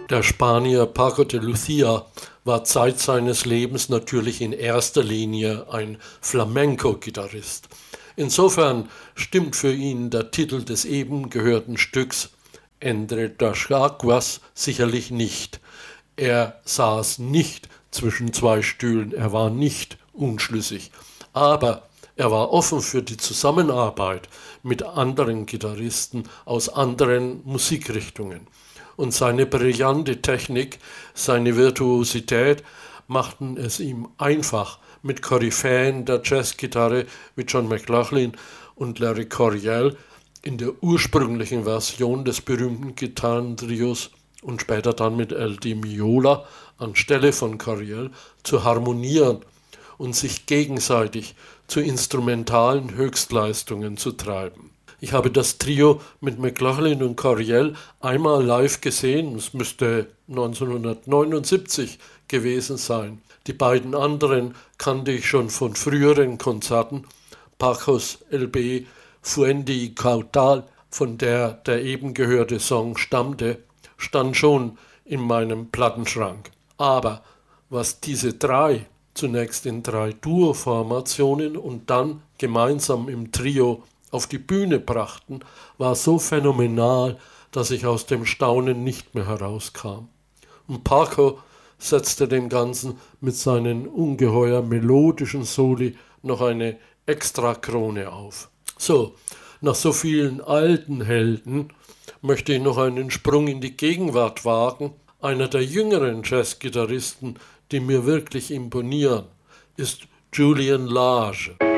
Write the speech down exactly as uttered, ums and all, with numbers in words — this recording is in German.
Der Spanier Paco de Lucía war Zeit seines Lebens natürlich in erster Linie ein Flamenco-Gitarrist. Insofern stimmt für ihn der Titel des eben gehörten Stücks Entre dos Aguas sicherlich nicht. Er saß nicht zwischen zwei Stühlen, er war nicht unschlüssig, aber er war offen für die Zusammenarbeit mit anderen Gitarristen aus anderen Musikrichtungen. Und seine brillante Technik, seine Virtuosität machten es ihm einfach, mit Koryphäen der Jazzgitarre wie John McLaughlin und Larry Coryell in der ursprünglichen Version des berühmten Gitarrentrios und später dann mit Al Di Meola anstelle von Coryell zu harmonieren und sich gegenseitig zu instrumentalen Höchstleistungen zu treiben. Ich habe das Trio mit McLaughlin und Coryell einmal live gesehen, es müsste neunzehnhundertneunundsiebzig gewesen sein. Die beiden anderen kannte ich schon von früheren Konzerten, Pacos L B Fuendi Cautal, von der der eben gehörte Song stammte, stand schon in meinem Plattenschrank. Aber was diese drei, zunächst in drei Duo-Formationen und dann gemeinsam im Trio auf die Bühne brachten, war so phänomenal, dass ich aus dem Staunen nicht mehr herauskam. Und Paco setzte dem Ganzen mit seinen ungeheuer melodischen Soli noch eine Extrakrone auf. So, nach so vielen alten Helden möchte ich noch einen Sprung in die Gegenwart wagen. Einer der jüngeren Jazzgitarristen, die mir wirklich imponieren, ist Julian Lage.